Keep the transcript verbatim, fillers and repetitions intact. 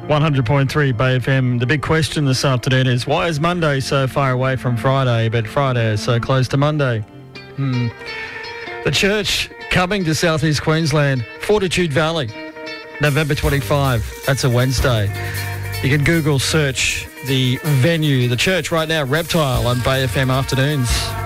one hundred point three Bay F M. The big question this afternoon is, why is Monday so far away from Friday, but Friday is so close to Monday? Hmm. The church coming to southeast Queensland, Fortitude Valley, November twenty-fifth. That's a Wednesday. You can Google search the venue. The church right now, Reptile on Bay F M Afternoons.